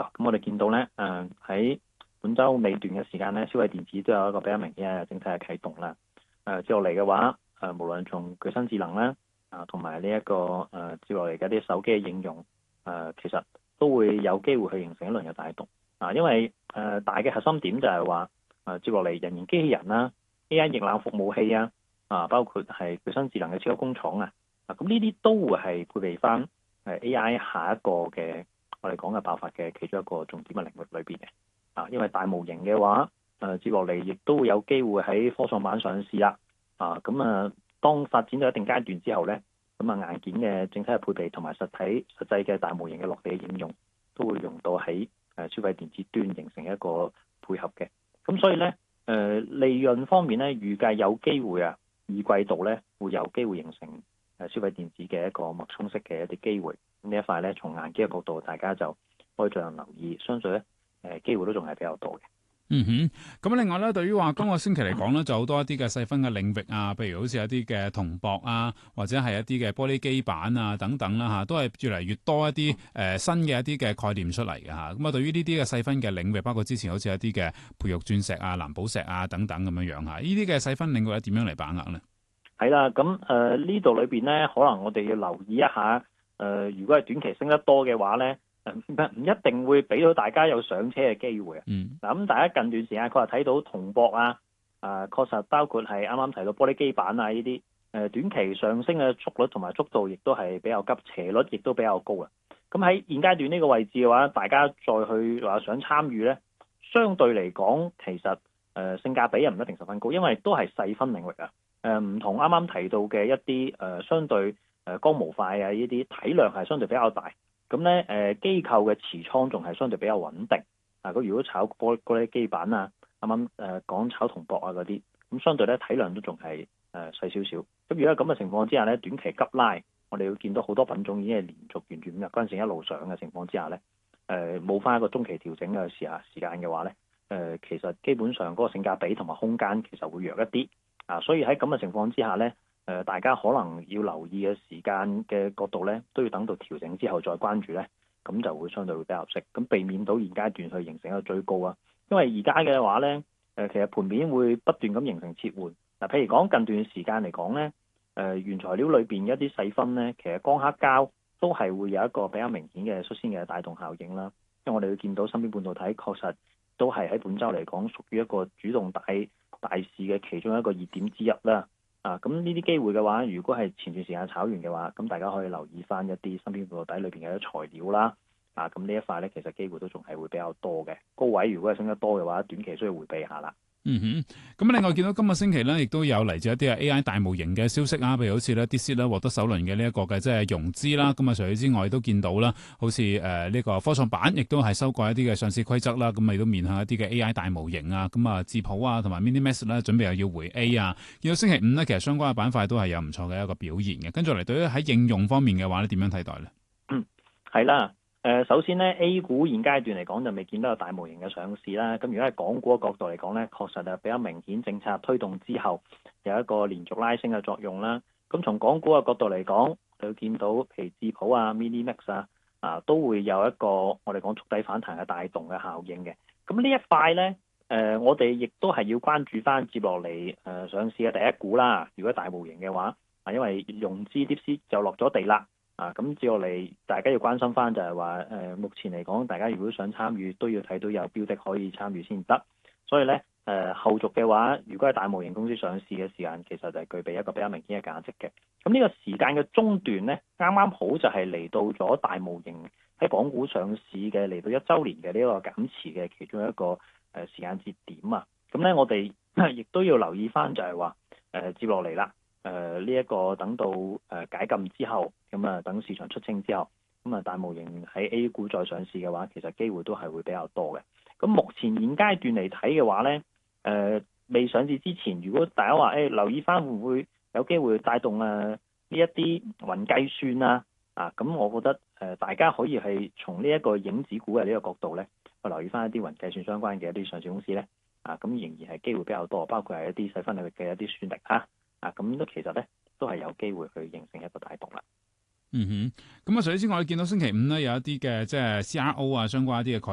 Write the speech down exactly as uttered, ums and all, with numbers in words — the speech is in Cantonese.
啊，咁我哋見到咧，誒、呃、喺本週尾段嘅時間咧，消費電子都有一個比較明顯嘅整體嘅啟動啦。誒、呃、接落嚟嘅話，誒、呃、無論從具身智能啦，啊同埋呢一個誒、呃、接落嚟嘅啲手機嘅應用，誒、呃、其實都會有機會去形成一輪嘅帶動。啊，因為誒、呃、大嘅核心點就係話，誒、呃、接落嚟人形機器人啦、A I 液冷服務器啊，啊包括係具身智能嘅超級工廠啊，啊咁呢啲都會係配備翻誒 A I 下一個嘅我哋講嘅爆發嘅其中一個重點嘅領域裏邊嘅。啊，因為大模型嘅話，誒、呃、接落嚟亦都會有機會喺科創板上市啦。啊，咁啊，當發展到一定階段之後咧，咁啊硬件嘅整體嘅配備同埋實體實際嘅大模型嘅落地嘅應用，都會用到喺誒消費電子端形成一個配合嘅。咁所以咧，誒、呃、利潤方面咧，預計有機會啊，二季度咧會有機會形成誒消費電子嘅一個脈衝式嘅一啲機會。咁呢一塊咧，從硬件嘅角度，大家就可以盡量留意，相信咧。誒機會都仲係比較多嘅。 嗯哼，咁另外咧，對於話今個星期嚟講咧，就好多一啲嘅細分嘅領域啊，譬如好似一啲嘅銅箔啊，或者係一啲嘅玻璃基板啊等等啦嚇，都係越嚟越多一啲誒、呃、新嘅一啲嘅概念出嚟嘅嚇。咁啊，對於呢啲嘅細分嘅領域，包括之前好似一啲嘅培育鑽石啊、藍寶石啊等等咁樣樣嚇，呢啲嘅細分領域咧點樣嚟把握咧？ 係啦，咁誒呢度裏邊咧，可能我哋要留意一下。誒、呃，如果係短期升得多嘅話咧。唔唔一定會俾到大家有上車嘅機會啊！ 嗯， 嗱咁大家近段時間確實睇到銅箔啊，啊確實包括係啱啱提到玻璃基板啊呢啲，誒短期上升嘅速率同埋速度亦都係比較急，斜率亦都比較高啊！咁喺現階段呢個位置嘅話，大家再去話想參與咧，相對嚟講其實誒、呃、性價比又唔一定十分高，因為都係細分領域啊！誒、呃、唔同啱啱提到嘅一啲誒、呃、相對誒光模塊啊呢啲體量係相對比較大。咁咧，誒機構嘅持倉仲係相對比較穩定。啊，佢如果炒玻玻璃基板啊，啱啱誒講炒銅箔啊嗰啲，咁相對咧體量都仲係誒細少少。咁如果喺咁嘅情況之下咧，短期急拉，我哋會見到好多品種已經係連續沿住五日均線一路上嘅情況之下咧，誒冇翻一個中期調整嘅時啊時間嘅話咧，誒、呃、其實基本上嗰個性價比同埋空間其實會弱一啲。啊，所以喺咁嘅情況之下咧。誒、呃，大家可能要留意嘅時間嘅角度咧，都要等到調整之後再關注咧，咁就會相對會比較合適，咁避免到現階段去形成一個追高啊。因為而家嘅話咧，誒、呃、其實盤面會不斷咁形成切換。嗱、呃，譬如講近段時間嚟講咧，誒、呃、原材料裏邊一啲細分咧，其實光刻膠都係會有一個比較明顯嘅率先嘅帶動效應啦。因為我哋會見到芯片半導體確實都係喺本週嚟講屬於一個主動大大市嘅其中一個熱點之一啦。啊，咁呢啲機會嘅話，如果係前段時間炒完嘅話，咁大家可以留意翻一啲芯片半導體裏邊嘅材料啦。啊，咁呢一塊咧，其實機會都仲係會比較多嘅。高位如果係升得多嘅話，短期需要迴避下啦。 嗯哼，咁另外見到今個星期咧，亦都有嚟自一啲啊 A I 大模型嘅消息啊，譬如好似咧 DeepSeek 咧獲得首輪嘅呢一個嘅即係融資啦。咁啊，除咗之外都見到啦，好似誒呢個科創板亦都係修改一啲嘅上市規則啦。咁啊，亦都面向一啲嘅 A I 大模型啊。咁啊，智譜啊同埋 MiniMax 咧準備又要回 A 啊。見到星期五咧，其實相關嘅板塊都係有唔錯嘅一個表現嘅。跟住嚟對於喺應用方面嘅話咧，點樣睇待咧？ 嗯，係啦。誒，首先咧 A 股現階段嚟講就未見到有大模型嘅上市啦。咁如果係港股嘅角度嚟講咧，確實係比較明顯政策推動之後有一個連續拉升嘅作用啦。咁從港股嘅角度嚟講，就會見到譬如智譜啊、MiniMax 啊，啊都會有一個我哋講觸底反彈嘅帶動嘅效應嘅。咁呢一塊咧，誒、呃、我哋亦都係要關注翻接落嚟誒上市嘅第一股啦。如果大模型嘅話，啊因為融資 DeepSeek 就落咗地啦。啊，咁接落嚟，大家要關心翻就係話，誒、呃，目前嚟講，大家如果想參與，都要睇到有標的可以參與先得。所以咧，誒、呃，後續嘅話，如果係大模型公司上市嘅時間，其實就係具備一個比較明顯嘅價值嘅。咁呢個時間嘅中段咧，啱啱好就係嚟到咗大模型喺港股上市嘅嚟到一週年嘅呢個減持嘅其中一個誒時間節點啊。咁咧，我哋亦都要留意翻就係話，誒、呃，接落嚟啦。誒呢一個等到誒、呃、解禁之後，咁啊等市場出清之後，咁啊大模型喺 A 股再上市嘅話，其實機會都係會比較多嘅。咁目前現階段嚟睇嘅話咧，誒、呃、未上市之前，如果大家話誒、欸、留意翻會唔會有機會帶動啊呢一啲雲計算啊，啊咁我覺得誒、呃、大家可以係從呢一個影子股嘅呢個角度咧，去留意翻一啲雲計算相關嘅一啲上市公司咧，啊咁仍然係機會比較多，包括係一啲細分領域嘅一啲算力啊。啊，咁都其實咧都係有機會去形成一個帶動啦。 嗯哼，咁啊，除此之外，你見到星期五咧有一啲嘅即係 C R O 啊相關一啲嘅概